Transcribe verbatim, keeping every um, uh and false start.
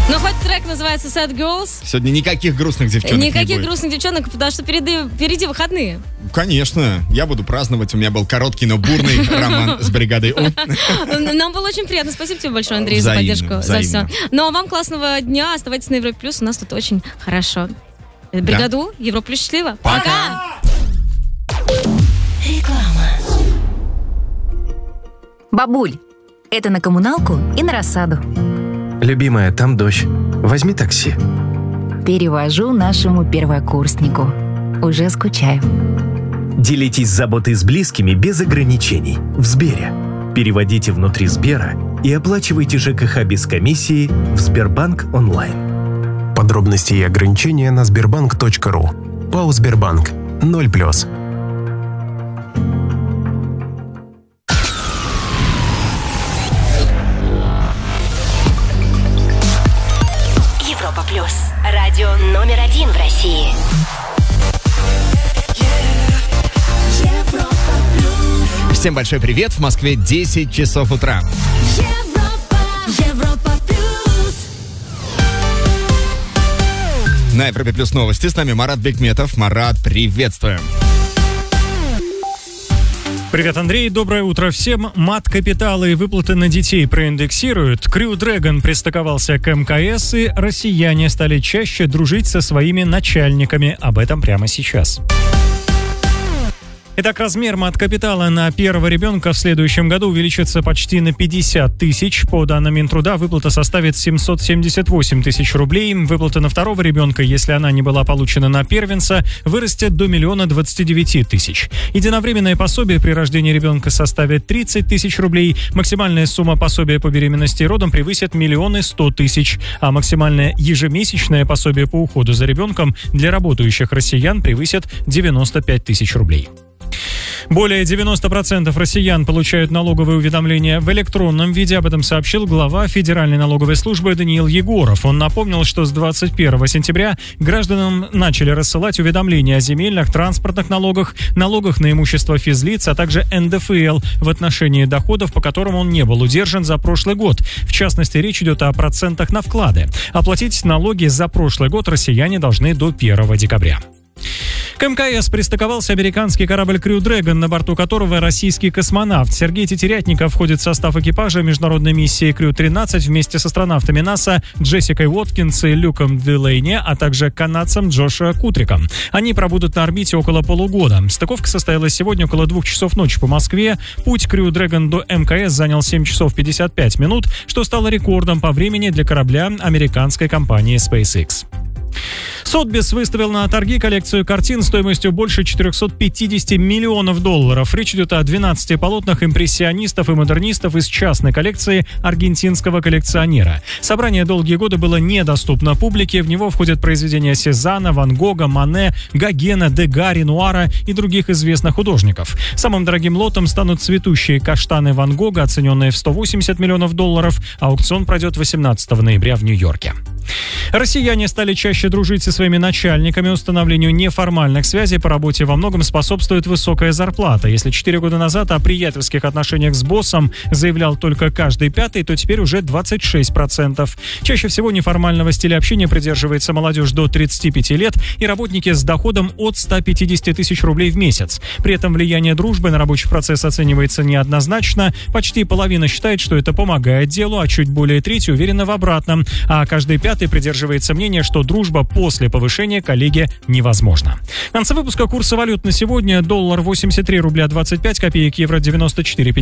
Ну, хоть трек называется Sad Girls. Сегодня никаких грустных девчонок не Никаких будет. грустных девчонок, потому что впереди, впереди выходные. Конечно, я буду праздновать. У меня был короткий, но бурный роман с бригадой У. Нам было очень приятно. Спасибо тебе большое, Андрей, Взаимно, за поддержку, взаимно. за все. Ну, а вам классного дня. Оставайтесь на Европе Плюс. У нас тут очень хорошо. Бригаду, да. Европа Плюс, счастливо. Пока! Пока! Реклама. Бабуль, это на коммуналку и на рассаду. Любимая, там дождь. Возьми такси. Перевожу нашему первокурснику. Уже скучаю. Делитесь заботой с близкими без ограничений. В Сбере. Переводите внутри Сбера и оплачивайте ЖКХ без комиссии в Сбербанк онлайн. Подробности и ограничения на сбербанк точка ру. ПАО Сбербанк. ноль плюс. Европа Плюс. Радио номер один в России. Всем большой привет. В Москве десять часов утра. Европа, Европа Плюс. На Европе Плюс новости. С нами Марат Бекметов. Марат, приветствуем. Привет, Андрей. Доброе утро всем. Мат-капиталы и выплаты на детей проиндексируют. Crew Dragon пристыковался к МКС, и россияне стали чаще дружить со своими начальниками. Об этом прямо сейчас. Итак, размер мат-капитала на первого ребенка в следующем году увеличится почти на пятьдесят тысяч. По данным Минтруда, выплата составит семьсот семьдесят восемь тысяч рублей. Выплата на второго ребенка, если она не была получена на первенца, вырастет до миллиона двадцати девяти тысяч. Единовременное пособие при рождении ребенка составит тридцать тысяч рублей. Максимальная сумма пособия по беременности и родам превысит миллион сто тысяч. А максимальное ежемесячное пособие по уходу за ребенком для работающих россиян превысит девяносто пять тысяч рублей. Более девяносто процентов россиян получают налоговые уведомления в электронном виде. Об этом сообщил глава Федеральной налоговой службы Даниил Егоров. Он напомнил, что с двадцать первого сентября гражданам начали рассылать уведомления о земельных, транспортных налогах, налогах на имущество физлиц, а также эн дэ эф эл в отношении доходов, по которым он не был удержан за прошлый год. В частности, речь идет о процентах на вклады. Оплатить налоги за прошлый год россияне должны до первого декабря. К МКС пристыковался американский корабль Crew Dragon, на борту которого российский космонавт Сергей Тетерятников входит в состав экипажа международной миссии Crew тринадцать вместе с астронавтами НАСА Джессикой Уоткинс и Люком Делейни, а также канадцем Джошуа Кутриком. Они пробудут на орбите около полугода. Стыковка состоялась сегодня около двух часов ночи по Москве. Путь Crew Dragon до МКС занял семь часов пятьдесят пять минут, что стало рекордом по времени для корабля американской компании SpaceX. Сотбис выставил на торги коллекцию картин стоимостью больше четырехсот пятидесяти миллионов долларов. Речь идет о двенадцати полотнах импрессионистов и модернистов из частной коллекции аргентинского коллекционера. Собрание долгие годы было недоступно публике. В него входят произведения Сезанна, Ван Гога, Мане, Гогена, Дега, Ренуара и других известных художников. Самым дорогим лотом станут цветущие каштаны Ван Гога, оцененные в сто восемьдесят миллионов долларов. Аукцион пройдет восемнадцатого ноября в Нью-Йорке. Россияне стали чаще дружить со своими начальниками. Установлению неформальных связей по работе во многом способствует высокая зарплата. Если четыре года назад о приятельских отношениях с боссом заявлял только каждый пятый, то теперь уже двадцать шесть процентов. Чаще всего неформального стиля общения придерживается молодежь до тридцати пяти лет и работники с доходом от ста пятидесяти тысяч рублей в месяц. При этом влияние дружбы на рабочий процесс оценивается неоднозначно. Почти половина считает, что это помогает делу, а чуть более трети уверены в обратном. А каждый пятый придерживается мнения, что дружба после повышения коллеги невозможна. В конце выпуска курсы валют на сегодня. Доллар восемьдесят три рубля двадцать пять копеек, евро девяносто четыре